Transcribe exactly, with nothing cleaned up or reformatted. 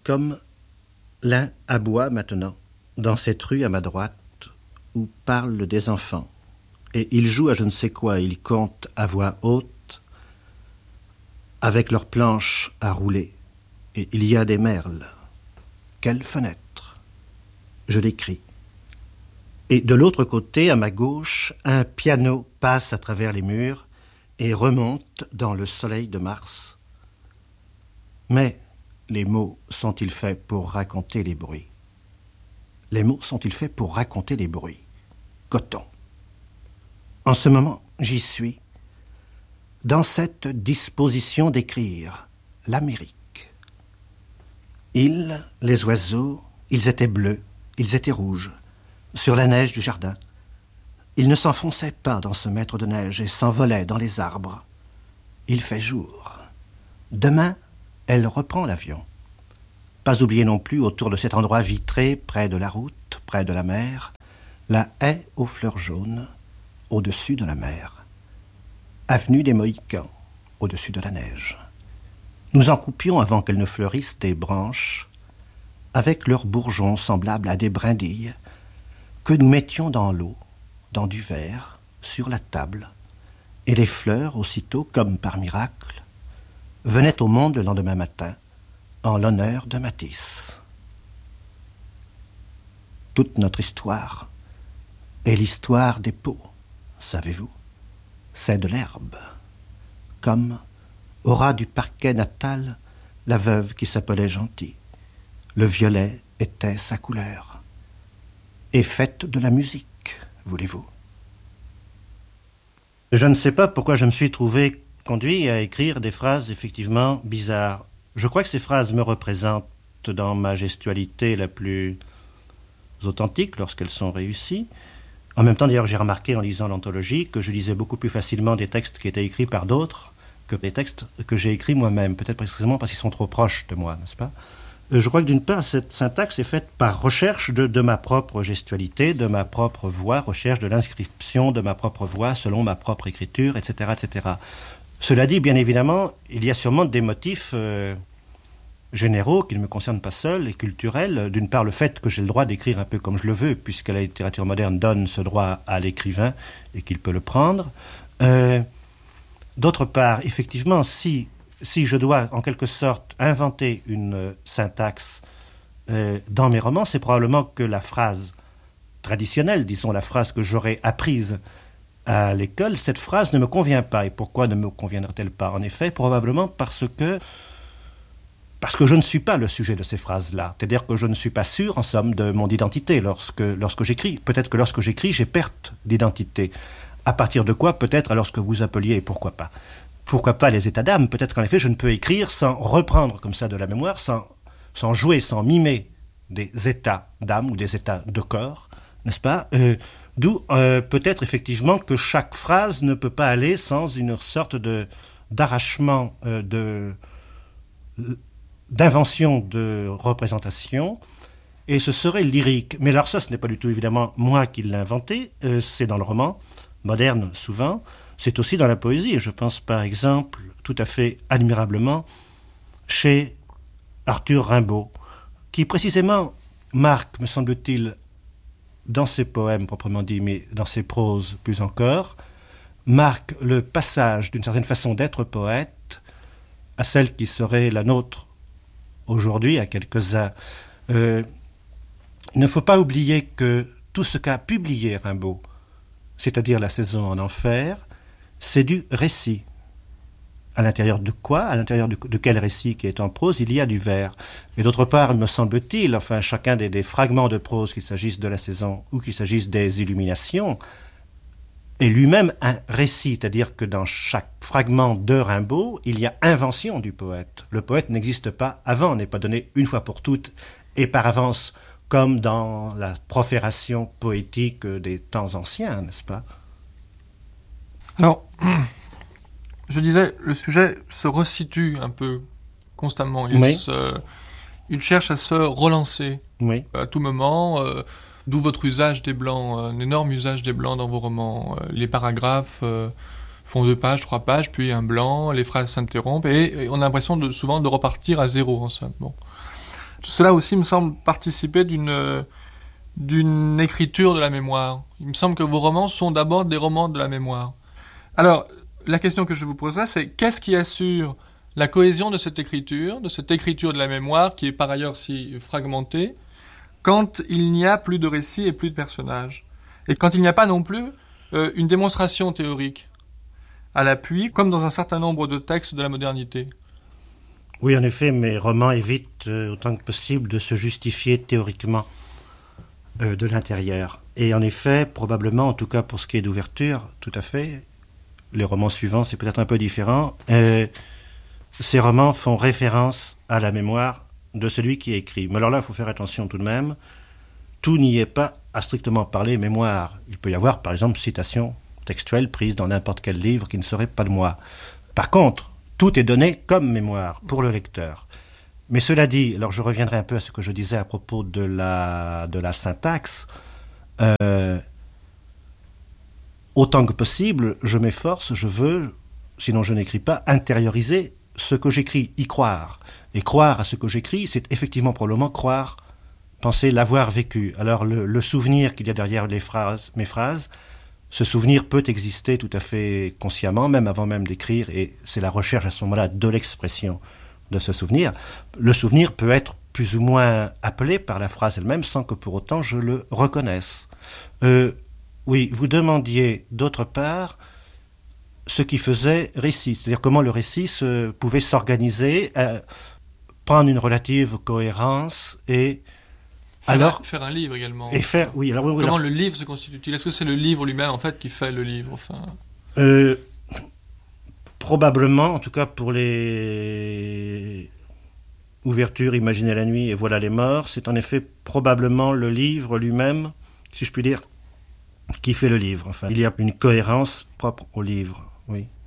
Comme l'un aboie maintenant, dans cette rue à ma droite, où parlent des enfants, et ils jouent à je ne sais quoi, ils comptent à voix haute, avec leurs planches à rouler, et il y a des merles. Quelle fenêtre! Je l'écris. Et de l'autre côté, à ma gauche, un piano passe à travers les murs et remonte dans le soleil de mars. Mais les mots sont-ils faits pour raconter les bruits? Les mots sont-ils faits pour raconter les bruits? Coton. En ce moment, j'y suis, dans cette disposition d'écrire l'Amérique. Ils, les oiseaux, ils étaient bleus, ils étaient rouges, sur la neige du jardin. Ils ne s'enfonçaient pas dans ce mètre de neige et s'envolaient dans les arbres. Il fait jour. Demain, elle reprend l'avion. Pas oublier non plus, autour de cet endroit vitré, près de la route, près de la mer, la haie aux fleurs jaunes, au-dessus de la mer. Avenue des Mohicans, au-dessus de la neige. Nous en coupions avant qu'elles ne fleurissent des branches, avec leurs bourgeons semblables à des brindilles, que nous mettions dans l'eau, dans du verre, sur la table, et les fleurs, aussitôt, comme par miracle, venaient au monde le lendemain matin, en l'honneur de Matisse. Toute notre histoire est l'histoire des peaux, savez-vous, c'est de l'herbe, comme, au ras du parquet natal, la veuve qui s'appelait Gentille. Le violet était sa couleur. Et faites de la musique, voulez-vous. Je ne sais pas pourquoi je me suis trouvé conduit à écrire des phrases effectivement bizarres. Je crois que ces phrases me représentent dans ma gestualité la plus authentique lorsqu'elles sont réussies. En même temps, d'ailleurs, j'ai remarqué en lisant l'anthologie que je lisais beaucoup plus facilement des textes qui étaient écrits par d'autres que des textes que j'ai écrits moi-même, peut-être précisément parce qu'ils sont trop proches de moi, n'est-ce pas ? Je crois que d'une part, cette syntaxe est faite par recherche de, de ma propre gestualité, de ma propre voix, recherche de l'inscription de ma propre voix selon ma propre écriture, et cetera, et cetera. Cela dit, bien évidemment, il y a sûrement des motifs euh, généraux qui ne me concernent pas seuls et culturels. D'une part, le fait que j'ai le droit d'écrire un peu comme je le veux, puisque la littérature moderne donne ce droit à l'écrivain et qu'il peut le prendre. Euh, d'autre part, effectivement, si... Si je dois, en quelque sorte, inventer une euh, syntaxe euh, dans mes romans, c'est probablement que la phrase traditionnelle, disons la phrase que j'aurais apprise à l'école, cette phrase ne me convient pas. Et pourquoi ne me conviendrait-elle pas? En effet, probablement parce que, parce que je ne suis pas le sujet de ces phrases-là. C'est-à-dire que je ne suis pas sûr, en somme, de mon identité lorsque, lorsque j'écris. Peut-être que lorsque j'écris, j'ai perte d'identité. À partir de quoi, peut-être, alors ce que vous appeliez, et pourquoi pas Pourquoi pas les états d'âme? Peut-être qu'en effet, je ne peux écrire sans reprendre comme ça de la mémoire, sans, sans jouer, sans mimer des états d'âme ou des états de corps, n'est-ce pas? euh, D'où euh, peut-être effectivement que chaque phrase ne peut pas aller sans une sorte de, d'arrachement, euh, de, d'invention de représentation, et ce serait lyrique. Mais alors ça, ce n'est pas du tout évidemment moi qui l'ai inventé, euh, c'est dans le roman, moderne souvent. C'est aussi dans la poésie, et je pense par exemple tout à fait admirablement chez Arthur Rimbaud, qui précisément marque, me semble-t-il, dans ses poèmes proprement dit, mais dans ses proses plus encore, marque le passage d'une certaine façon d'être poète à celle qui serait la nôtre aujourd'hui, à quelques-uns. Euh, il ne faut pas oublier que tout ce qu'a publié Rimbaud, c'est-à-dire La saison en enfer, c'est du récit. À l'intérieur de quoi? À l'intérieur de, de quel récit qui est en prose? Il y a du vers. Et d'autre part, me semble-t-il, enfin, chacun des, des fragments de prose, qu'il s'agisse de la saison ou qu'il s'agisse des illuminations, est lui-même un récit. C'est-à-dire que dans chaque fragment de Rimbaud, il y a invention du poète. Le poète n'existe pas avant, n'est pas donné une fois pour toutes et par avance, comme dans la profération poétique des temps anciens, n'est-ce pas? Alors, je disais, le sujet se resitue un peu constamment. Il, oui. se, il cherche à se relancer oui. à tout moment, euh, d'où votre usage des blancs, un énorme usage des blancs dans vos romans. Les paragraphes euh, font deux pages, trois pages, puis un blanc, les phrases s'interrompent, et, et on a l'impression de, souvent de repartir à zéro, en somme. Bon. Cela aussi me semble participer d'une, d'une écriture de la mémoire. Il me semble que vos romans sont d'abord des romans de la mémoire. Alors, la question que je vous poserai, c'est qu'est-ce qui assure la cohésion de cette écriture, de cette écriture de la mémoire, qui est par ailleurs si fragmentée, quand il n'y a plus de récits et plus de personnages. Et quand il n'y a pas non plus euh, une démonstration théorique à l'appui, comme dans un certain nombre de textes de la modernité. Oui, en effet, mes romans évitent euh, autant que possible de se justifier théoriquement euh, de l'intérieur. Et en effet, probablement, en tout cas pour ce qui est d'ouverture, tout à fait, les romans suivants, c'est peut-être un peu différent, euh, ces romans font référence à la mémoire de celui qui écrit. Mais alors là, il faut faire attention tout de même. Tout n'y est pas à strictement parler mémoire. Il peut y avoir, par exemple, citation textuelle prise dans n'importe quel livre qui ne serait pas de moi. Par contre, tout est donné comme mémoire pour le lecteur. Mais cela dit, alors je reviendrai un peu à ce que je disais à propos de la, de la syntaxe. Euh, autant que possible, je m'efforce, je veux, sinon je n'écris pas, intérioriser ce que j'écris, y croire. Et croire à ce que j'écris, c'est effectivement probablement croire, penser l'avoir vécu. Alors le, le souvenir qu'il y a derrière les phrases, mes phrases, ce souvenir peut exister tout à fait consciemment, même avant même d'écrire, et c'est la recherche à ce moment-là de l'expression de ce souvenir. Le souvenir peut être plus ou moins appelé par la phrase elle-même sans que pour autant je le reconnaisse. Euh, oui, vous demandiez d'autre part ce qui faisait récit, c'est-à-dire comment le récit se, pouvait s'organiser, euh, prendre une relative cohérence et faire, alors un, faire un livre également. Et faire, oui, alors, oui, comment alors, le livre se constitue-t-il? Est-ce que c'est le livre lui-même en fait qui fait le livre? Enfin, euh, probablement, en tout cas pour les ouvertures, Imaginez la nuit et Voilà les morts, c'est en effet probablement le livre lui-même, si je puis dire, qui fait le livre. Enfin, il y a une cohérence propre au livre, oui.